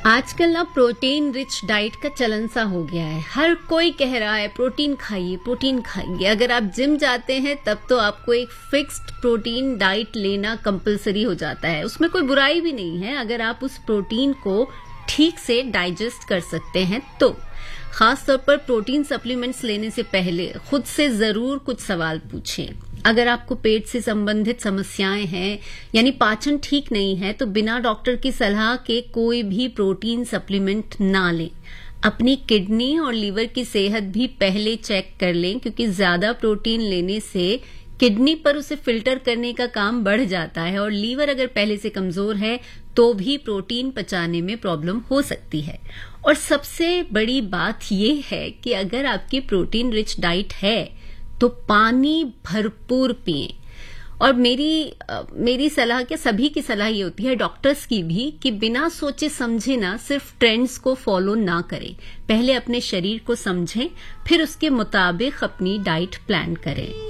आजकल ना protein rich diet का चलन सा हो गया है। हर कोई कह रहा है प्रोटीन खाइए, प्रोटीन खाइए। अगर आप जिम जाते हैं तब तो आपको एक फिक्स्ड प्रोटीन डाइट लेना कंपलसरी हो जाता है। उसमें कोई बुराई भी नहीं है अगर आप उस प्रोटीन को ठीक से डाइजेस्ट कर सकते हैं तो। खासतौर पर प्रोटीन सप्लीमेंट्स लेने से पहले खुद से जरूर कुछ सवाल पूछें। अगर आपको पेट से संबंधित समस्याएं हैं यानी पाचन ठीक नहीं है तो बिना डॉक्टर की सलाह के कोई भी प्रोटीन सप्लीमेंट ना लें। अपनी किडनी और लीवर की सेहत भी पहले चेक कर लें, क्योंकि ज्यादा प्रोटीन लेने से किडनी पर उसे फिल्टर करने का काम बढ़ जाता है और लीवर अगर पहले से कमजोर है तो भी प्रोटीन पचाने में प्रॉब्लम हो सकती है। और सबसे बड़ी बात यह है कि अगर आपकी प्रोटीन रिच डाइट है तो पानी भरपूर पिएं। और मेरी सलाह, क्या सभी की सलाह ये होती है, डॉक्टर्स की भी, कि बिना सोचे समझे ना सिर्फ ट्रेंड्स को फॉलो ना करें। पहले अपने शरीर को समझें, फिर उसके मुताबिक अपनी डाइट प्लान करें।